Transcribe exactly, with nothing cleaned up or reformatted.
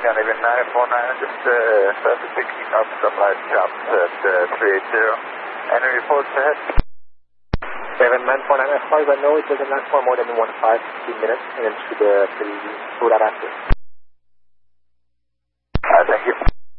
Canadian nine four nine, just uh, started picking up some light chops at uh, three eight zero. Any reports ahead? seven nine four nine, as far as I know, it doesn't last for more than one five, fifteen minutes, and then should uh, be ruled out after.